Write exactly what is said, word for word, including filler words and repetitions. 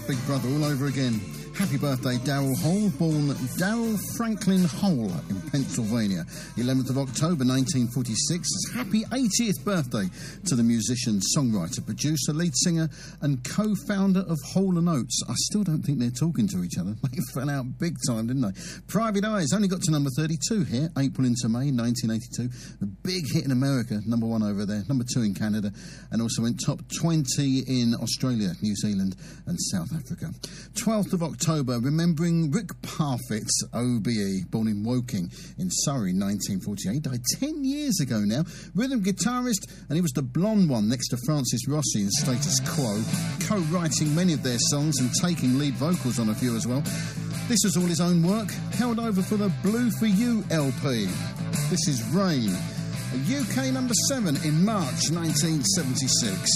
Big Brother all over again. Happy birthday, Daryl Hall, born Daryl Franklin Hall in Pennsylvania, eleventh of October nineteen forty-six. Happy eightieth birthday to the musician, songwriter, producer, lead singer and co-founder of Hall and Oates. I still don't think they're talking to each other. They fell out big time, didn't they? Private Eyes only got to number thirty-two here, April into May nineteen eighty-two. A big hit in America, number one over there, number two in Canada, and also went top twenty in Australia, New Zealand and South Africa. twelfth of October, remembering Rick Parfitt's O B E, born in Woking in Surrey, nineteen forty-eight, died ten years ago now. Rhythm guitarist, and he was the blonde one next to Francis Rossi in Status Quo, co-writing many of their songs and taking lead vocals on a few as well. This was all his own work, held over for the Blue For You L P. This is Rain, a U K number seven in March nineteen seventy-six.